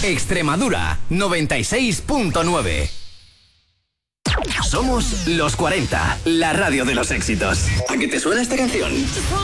Extremadura, 96.9. Somos los 40, la radio de los éxitos. ¿A qué te suena esta canción?